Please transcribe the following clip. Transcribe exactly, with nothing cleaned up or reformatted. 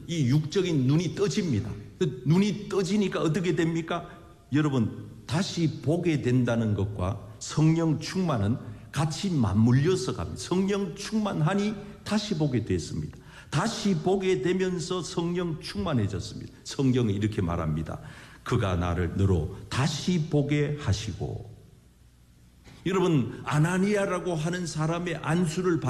이 육적인 눈이 떠집니다. 눈이 떠지니까 어떻게 됩니까? 여러분, 다시 보게 된다는 것과 성령 충만은 같이 맞물려서 갑니다. 성령 충만하니 다시 보게 됐습니다. 다시 보게 되면서 성령 충만해졌습니다. 성경이 이렇게 말합니다. 그가 나를 너로 다시 보게 하시고. 여러분, 아나니아라고 하는 사람의 안수를